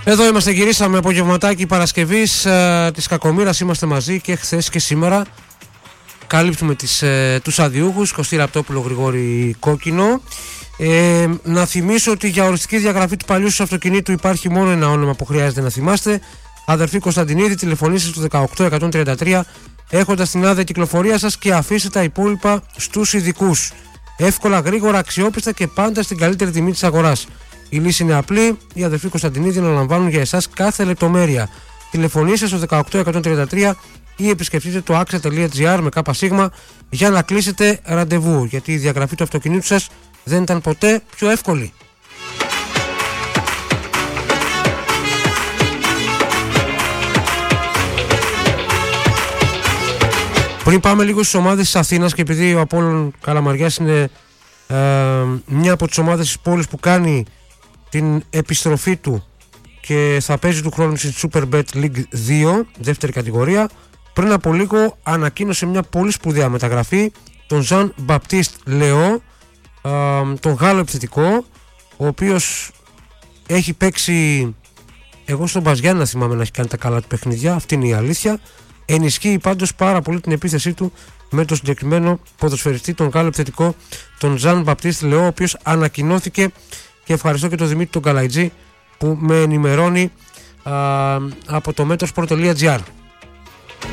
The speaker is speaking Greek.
Εδώ είμαστε, γυρίσαμε απογευματάκι Παρασκευής της Κακομοίρας, είμαστε μαζί και χθες και σήμερα. Καλύπτουμε τους αδιούχους, Κωστή Ραπτόπουλο, Γρηγόρη Κόκκινο. Να θυμίσω ότι για οριστική διαγραφή του παλιού σας αυτοκινήτου υπάρχει μόνο ένα όνομα που χρειάζεται να θυμάστε. Αδερφή Κωνσταντινίδη, τηλεφωνήστε στο 18133 έχοντας την άδεια κυκλοφορία σας και αφήστε τα υπόλοιπα στους ειδικούς. Εύκολα, γρήγορα, αξιόπιστα και πάντα στην καλύτερη τιμή της αγοράς. Η λύση είναι απλή, οι αδερφοί Κωνσταντινίδη αναλαμβάνουν για εσάς κάθε λεπτομέρεια. Τηλεφωνήστε στο 18133 ή επισκεφτείτε το axa.gr με ΚΣ για να κλείσετε ραντεβού, γιατί η διαγραφή του αυτοκινήτου σας δεν ήταν ποτέ πιο εύκολη. Πριν πάμε λίγο στις ομάδες της Αθήνας, και επειδή ο Απόλλων Καλαμαριάς είναι μια από τις ομάδες της πόλης που κάνει την επιστροφή του και θα παίζει του χρόνου στη Superbet League 2, δεύτερη κατηγορία, πριν από λίγο ανακοίνωσε μια πολύ σπουδαία μεταγραφή, τον Ζαν Μπαπτίστ Λεό, τον Γάλλο επιθετικό, ο οποίος έχει παίξει, εγώ στον Μπαζιάννα θυμάμαι να έχει κάνει τα καλά του παιχνιδιά, αυτή είναι η αλήθεια. Ενισχύει πάντως πάρα πολύ την επίθεσή του με τον συγκεκριμένο ποδοσφαιριστή, τον Γάλλο επιθετικό, τον Ζαν Μπαπτίστ Λεό, ο οποίος ανακοινώθηκε, και ευχαριστώ και τον Δημήτρη τον Καλαϊτζή που με ενημερώνει από το Metrosport.gr.